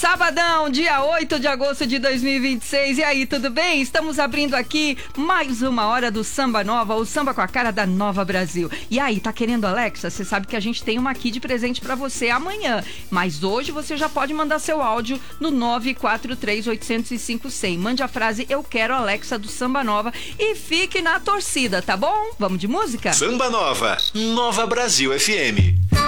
Sabadão, dia 8 de agosto de 2026. E aí, tudo bem? Estamos abrindo aqui mais uma hora do Samba Nova, o samba com a cara da Nova Brasil. E aí, tá querendo, Alexa? Você sabe que a gente tem uma aqui de presente pra você amanhã. Mas hoje você já pode mandar seu áudio no 943-805-100. Mande a frase "Eu quero Alexa" do Samba Nova e fique na torcida, tá bom? Vamos de música? Samba Nova, Nova Brasil FM.